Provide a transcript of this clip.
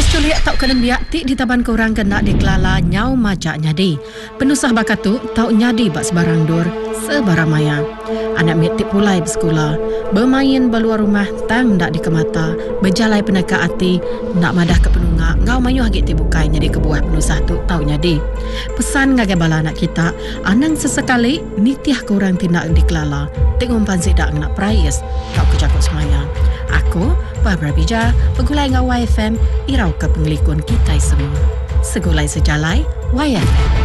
Culiak tau kena biak ti di taban korang kena dikelala nyau majak nyadi. Penusah bakatu tau nyadi bak sebarang dur sebarang maya. Anak mitik pulai bersekolah, bermain beluar rumah tang ndak dikemata, berjalai peneka hati, nak madah ke penungak, ngau mayu hagit ti bukai nyadi kebuah penusah tu tau nyadi. Pesan ngagai bala anak kita, anang sesekali nitiah korang tindak dikelala, tengok pansi dak nak prayas, tau kejakut semaya. Aku, Barbara Bija, pegulai ngau YFM, irau ke pengelikun kita semua. Segulai sejalai, YFM.